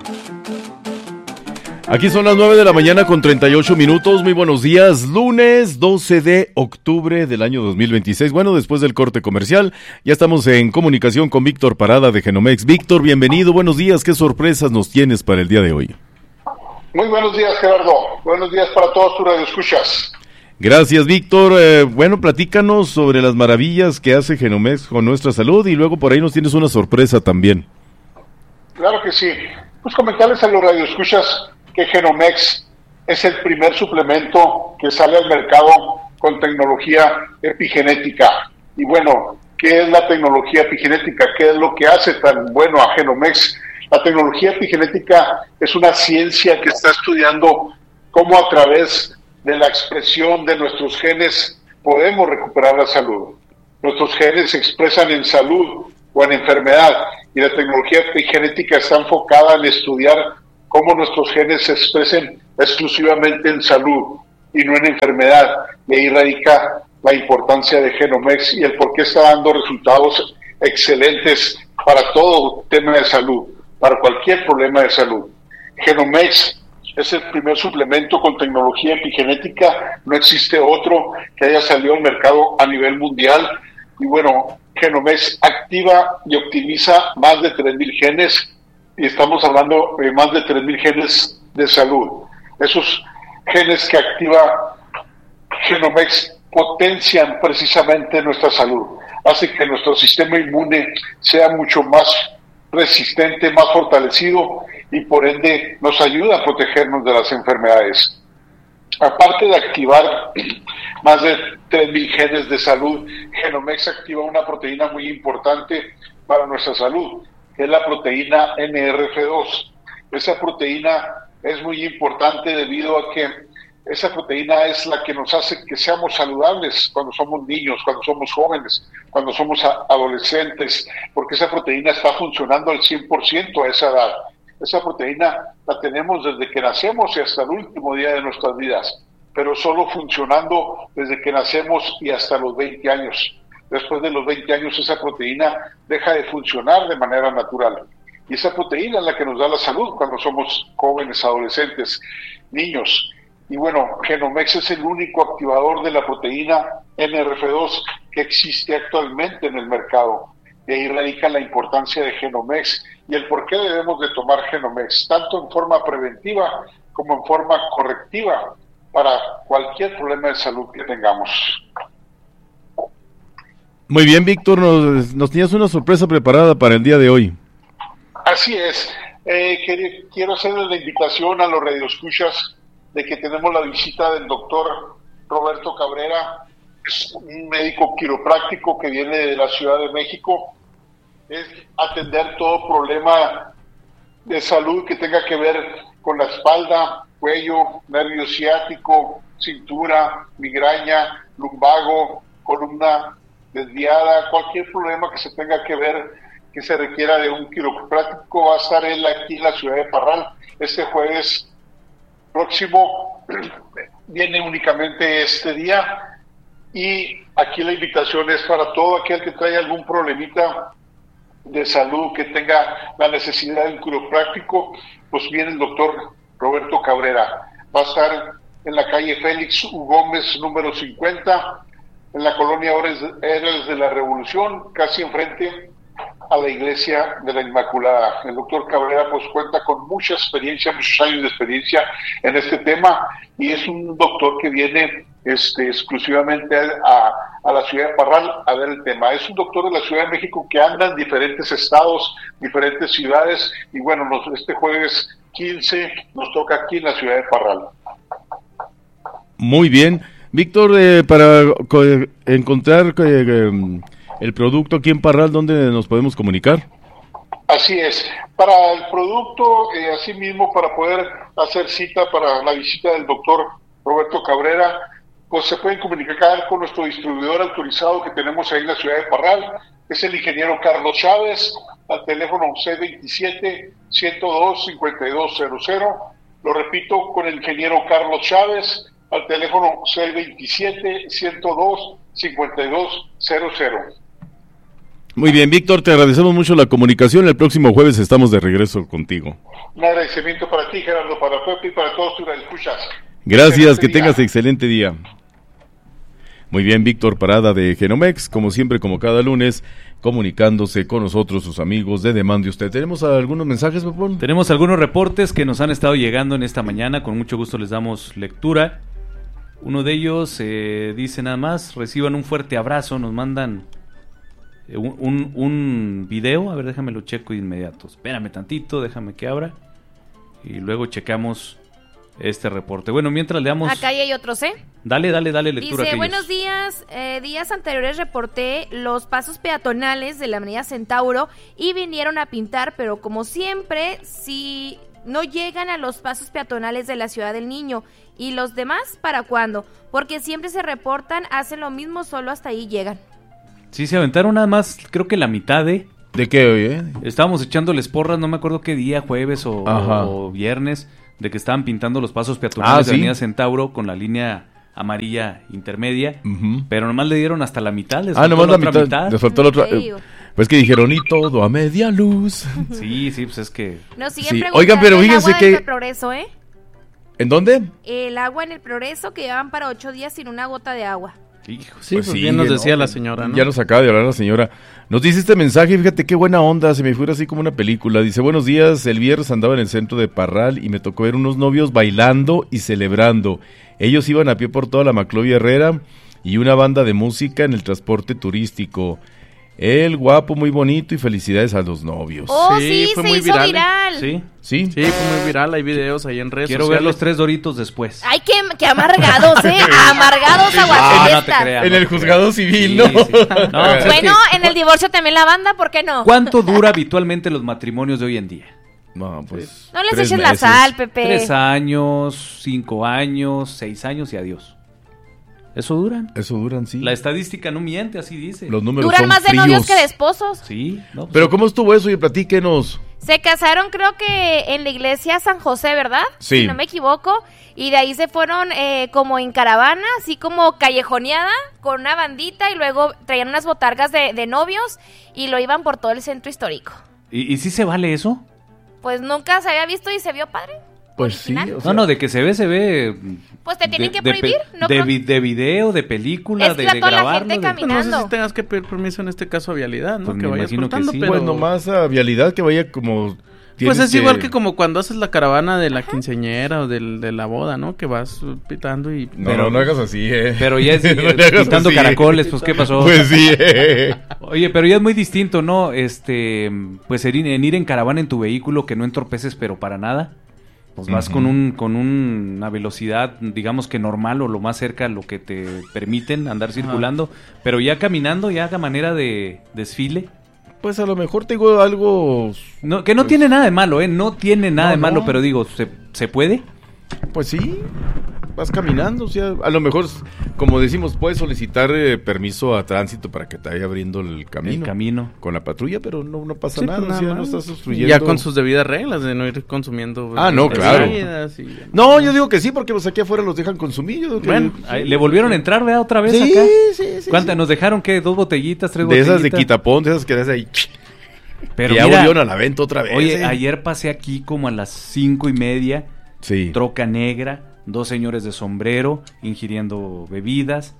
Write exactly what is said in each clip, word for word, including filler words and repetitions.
Aquí son las nueve de la mañana con treinta y ocho minutos. Muy buenos días. Lunes doce de octubre del año dos mil veintiséis. Bueno, después del corte comercial, ya estamos en comunicación con Víctor Parada de Genomex. Víctor, bienvenido. Buenos días. ¿Qué sorpresas nos tienes para el día de hoy? Muy buenos días, Gerardo. Buenos días para todos tus radioescuchas. Gracias, Víctor. Eh, bueno, platícanos sobre las maravillas que hace Genomex con nuestra salud y luego por ahí nos tienes una sorpresa también. Claro que sí. Pues comentarles a los radioescuchas que Genomex es el primer suplemento que sale al mercado con tecnología epigenética. Y bueno, ¿qué es la tecnología epigenética? ¿Qué es lo que hace tan bueno a Genomex? La tecnología epigenética es una ciencia que está estudiando cómo a través de la expresión de nuestros genes podemos recuperar la salud. Nuestros genes se expresan en salud o en enfermedad, y la tecnología epigenética está enfocada en estudiar cómo nuestros genes se expresen exclusivamente en salud y no en enfermedad. Y ahí radica la importancia de Genomex y el por qué está dando resultados excelentes para todo tema de salud, para cualquier problema de salud. Genomex es el primer suplemento con tecnología epigenética, no existe otro que haya salido al mercado a nivel mundial. Y bueno, Genomex activa y optimiza más de tres mil genes, y estamos hablando de más de tres mil genes de salud. Esos genes que activa Genomex potencian precisamente nuestra salud, hace que nuestro sistema inmune sea mucho más resistente, más fortalecido, y por ende nos ayuda a protegernos de las enfermedades. Aparte de activar más de tres mil genes de salud, Genomex activa una proteína muy importante para nuestra salud, que es la proteína N R F dos. Esa proteína es muy importante debido a que esa proteína es la que nos hace que seamos saludables cuando somos niños, cuando somos jóvenes, cuando somos adolescentes, porque esa proteína está funcionando al cien por ciento a esa edad. Esa proteína la tenemos desde que nacemos y hasta el último día de nuestras vidas, pero solo funcionando desde que nacemos y hasta los veinte años. Después de los veinte años esa proteína deja de funcionar de manera natural. Y esa proteína es la que nos da la salud cuando somos jóvenes, adolescentes, niños. Y bueno, Genomex es el único activador de la proteína N R F dos que existe actualmente en el mercado. Y ahí radica la importancia de Genomex y el por qué debemos de tomar Genomex, tanto en forma preventiva como en forma correctiva para cualquier problema de salud que tengamos. Muy bien, Víctor, nos, nos tenías una sorpresa preparada para el día de hoy. Así es, eh, que, quiero hacerles la invitación a los radioescuchas de que tenemos la visita del doctor Roberto Cabrera, es un médico quiropráctico que viene de la Ciudad de México. Es atender todo problema de salud que tenga que ver con la espalda, cuello, nervio ciático, cintura, migraña, lumbago, columna desviada, cualquier problema que se tenga que ver, que se requiera de un quiropráctico. Va a estar él aquí en la ciudad de Parral este jueves próximo. Viene únicamente este día, y aquí la invitación es para todo aquel que traiga algún problemita de salud, que tenga la necesidad de un quiropráctico, pues viene el doctor Roberto Cabrera. Va a estar en la calle Félix U. Gómez, número cincuenta, en la colonia Héroes de la Revolución, casi enfrente a la iglesia de la Inmaculada. El doctor Cabrera pues cuenta con mucha experiencia, muchos años de experiencia en este tema, y es un doctor que viene este, exclusivamente a, a la ciudad de Parral a ver el tema. Es un doctor de la Ciudad de México que anda en diferentes estados, diferentes ciudades, y bueno, nos, este jueves quince nos toca aquí en la ciudad de Parral. Muy bien. Víctor, eh, para co- encontrar eh, el producto aquí en Parral, ¿dónde nos podemos comunicar? Así es. Para el producto, eh, así mismo, para poder hacer cita para la visita del doctor Roberto Cabrera, pues se pueden comunicar con nuestro distribuidor autorizado que tenemos ahí en la ciudad de Parral, que es el ingeniero Carlos Chávez, al teléfono seis veintisiete, ciento dos, cincuenta y dos cero cero. Lo repito, con el ingeniero Carlos Chávez, al teléfono seis veintisiete, ciento dos, cincuenta y dos cero cero. Muy bien, Víctor, te agradecemos mucho la comunicación. El próximo jueves estamos de regreso contigo. Un agradecimiento para ti, Gerardo, para Pepe y para todos tus escuchas. Gracias, excelente que día. tengas excelente día. Muy bien, Víctor Parada de Genomex, como siempre, como cada lunes, comunicándose con nosotros, sus amigos de Demande Usted. ¿Tenemos algunos mensajes, Pepón? Tenemos algunos reportes que nos han estado llegando en esta mañana, con mucho gusto les damos lectura. Uno de ellos eh, dice nada más, reciban un fuerte abrazo, nos mandan eh, un, un, un video, a ver, déjame lo checo de inmediato. Espérame tantito, déjame que abra y luego checamos este reporte. Bueno, mientras le damos... Acá hay otros, ¿eh? Dale, dale, dale lectura. Dice, buenos días, eh, días anteriores reporté los pasos peatonales de la avenida Centauro y vinieron a pintar, pero como siempre, si no llegan a los pasos peatonales de la Ciudad del Niño. ¿Y los demás para cuándo? Porque siempre se reportan, hacen lo mismo, solo hasta ahí llegan. Sí, se aventaron nada más, creo que la mitad de... ¿De qué, oye? Estábamos echándoles porras, no me acuerdo qué día, jueves o, o viernes, de que estaban pintando los pasos peatonales Ah, de ¿sí? Avenida Centauro con la línea amarilla intermedia, Uh-huh. pero nomás le dieron hasta la mitad, les Ah, faltó nomás la otra mitad, mitad. les faltó la otra. Sí. eh, Pues que dijeron, y todo a media luz. Sí, sí, pues es que... Nos siguen Sí. preguntando Oigan, pero el fíjense agua que- del Progreso, ¿eh? ¿En dónde? El agua en el Progreso que llevan para ocho días sin una gota de agua. Hijo, Sí, pues, sí, bien nos ¿no? decía la señora, ¿no? Ya nos acaba de hablar la señora. Nos dice este mensaje, fíjate qué buena onda, se me figura así como una película. Dice, buenos días, el viernes andaba en el centro de Parral y me tocó ver unos novios bailando y celebrando. Ellos iban a pie por toda la Maclovia Herrera y una banda de música en el transporte turístico. El guapo, muy bonito y felicidades a los novios. Oh, Sí, sí, fue se muy hizo viral, ¿eh? viral. sí, ¿Sí? Sí, fue muy viral, hay videos ahí en redes quiero sociales. ver los tres doritos después. Ay, qué, qué amargados, ¿eh? Amargados Ah, no te aguafiestas. creas. En el juzgado civil, ¿no? Sí, sí. No, pues es Bueno, que- en el divorcio también la banda, ¿por qué no? ¿Cuánto dura habitualmente los matrimonios de hoy en día? No, pues. No les tres eches la meses. sal, Pepe. Tres años, cinco años, seis años y adiós. Eso duran. Eso duran, sí. La estadística no miente, así dice. Los números Duran son más de fríos. novios que de esposos. Sí, no, pues Pero sí. ¿cómo estuvo eso? Y platíquenos. Se casaron creo que en la iglesia San José, ¿verdad? Sí. Si no me equivoco. Y de ahí se fueron eh, como en caravana, así como callejoneada, con una bandita. Y luego traían unas botargas de, de novios y lo iban por todo el centro histórico. ¿Y, ¿Y sí se vale eso? Pues nunca se había visto y se vio padre. Pues sí. Original. o sea, No, no, de que se ve, se ve. Pues te tienen de- que de prohibir, pe- no de, creo- vi- de video, de película, Es de, la- de toda la grabarlo. gente de- camina. Pues no sé caminando. si tengas que pedir permiso en este caso a Vialidad, ¿no? Pues que me vayas imagino que cortando, sí. pero... Pues nomás a vialidad que vaya como... Pues tienes es igual que que como cuando haces la caravana de la quinceañera o del, de la boda, ¿no? Que vas uh, pitando y... No, Pero- no, no hagas así, eh. Pero ya es No le hagas quitando así. caracoles, pues ¿qué pasó? Pues sí, eh. Oye, pero ya es muy distinto, ¿no? Este, pues en ir, en ir en caravana en tu vehículo que no entorpeces, pero para nada. Pues vas Ujú. con un con un- una velocidad, digamos que normal o lo más cerca a lo que te permiten andar circulando, pero ya caminando, ya a manera de desfile. Pues a lo mejor te digo algo... No, que no Pues- tiene nada de malo, ¿eh? No tiene nada No, de malo, no. pero digo, ¿se, ¿se puede? Pues sí, vas caminando, o sea, a lo mejor, como decimos, puedes solicitar eh, permiso a tránsito para que te vaya abriendo el camino. El camino. Con la patrulla, pero no, no pasa Sí, nada, pues o nada sea, no más. estás obstruyendo. Ya con sus debidas reglas de no ir consumiendo... Ah, no, claro. bebidas y- No, yo digo que sí, porque pues aquí afuera los dejan consumir. Yo digo que- Bueno, Ay, ¿le volvieron a entrar, verdad, otra vez Sí, acá? sí, sí, ¿Cuántas? sí. ¿Nos dejaron qué? ¿Dos botellitas, tres De botellitas? esas de quitapón, de esas que das ahí. Pero que ya mira, volvieron a la venta otra vez. oye, eh. ayer pasé aquí como a las cinco y media, Sí. troca negra, dos señores de sombrero ingiriendo bebidas,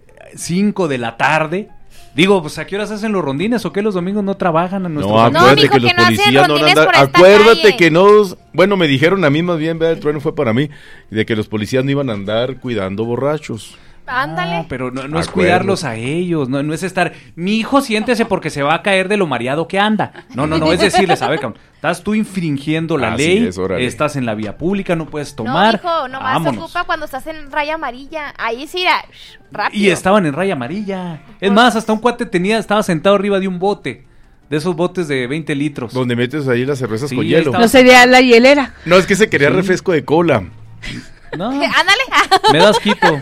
cinco de la tarde. Digo, pues ¿a qué horas hacen los rondines o qué? ¿Los domingos no trabajan en nuestro No, No, acuérdate mijo, que los que no hacen policías no van a rondines andar. por esta Acuérdate calle. que no. Bueno, me dijeron a mí más bien, ¿verdad? El trueno fue para mí, de que los policías no iban a andar cuidando borrachos. Ándale. No, pero no, no es Acuerdo. cuidarlos a ellos, no, no es estar, mi hijo siéntese porque se va a caer de lo mareado que anda. No, no, no, es decirles, a ver, cabrón, estás tú infringiendo la Así ley, es, órale. estás en la vía pública, no puedes tomar. No, mijo, nomás se vámonos. ocupa cuando estás en raya amarilla. Ahí sí, era, shh, rápido. Y estaban en raya amarilla. Es más, hasta un cuate tenía, estaba sentado arriba de un bote, de esos botes de veinte litros. Donde metes ahí las cervezas Sí, con ahí hielo. estaba. No sería la hielera. No, es que se quería refresco de cola. No, Ándale. me das quito.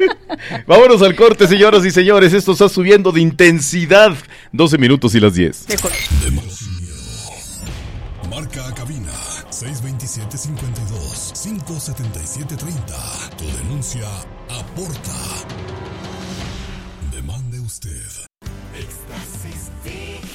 Vámonos al corte, señoras y señores. Esto está subiendo de intensidad. doce minutos y las diez. Marca a cabina seis veintisiete, cincuenta y dos, quinientos setenta y siete, treinta. Tu denuncia aporta. Demande usted. Éxtasis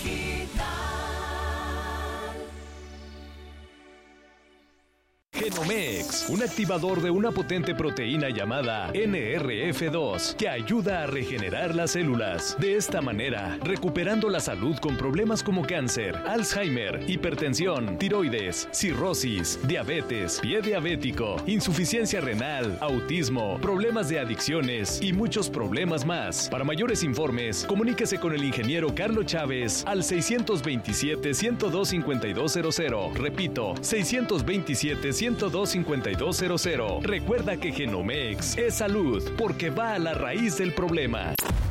Genomex, un activador de una potente proteína llamada N R F dos que ayuda a regenerar las células. De esta manera, recuperando la salud con problemas como cáncer, Alzheimer, hipertensión, tiroides, cirrosis, diabetes, pie diabético, insuficiencia renal, autismo, problemas de adicciones y muchos problemas más. Para mayores informes, comuníquese con el ingeniero Carlos Chávez al seiscientos veintisiete, ciento dos, cincuenta y dos cero cero. Repito, seiscientos veintisiete, ciento dos, cincuenta y dos cero cero. Recuerda que Genomex es salud porque va a la raíz del problema.